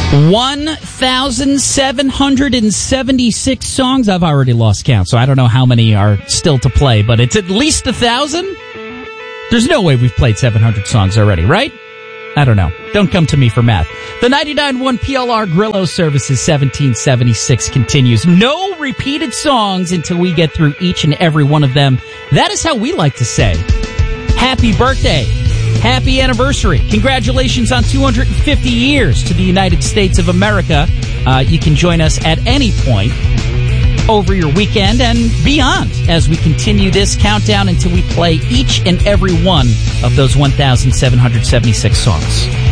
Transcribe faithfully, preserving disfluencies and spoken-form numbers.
one thousand seven hundred seventy-six songs. I've already lost count, so I don't know how many are still to play, but it's at least a thousand. There's no way we've played seven hundred songs already, right? I don't know. Don't come to me for math. The ninety-nine point one P L R Grillo Services seventeen seventy-six continues. No repeated songs until we get through each and every one of them. That is how we like to say, happy birthday. Happy anniversary. Congratulations on two hundred fifty years to the United States of America. Uh, you can join us at any point over your weekend and beyond as we continue this countdown until we play each and every one of those one thousand seven hundred seventy-six songs.